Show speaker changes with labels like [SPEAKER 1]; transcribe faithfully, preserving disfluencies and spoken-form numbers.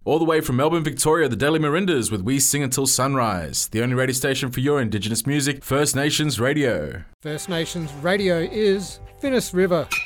[SPEAKER 1] All the way from Melbourne, Victoria, the Daily Marindas with We Sing Until Sunrise, the only radio station for your Indigenous music, First Nations Radio.
[SPEAKER 2] First Nations Radio is Finniss River.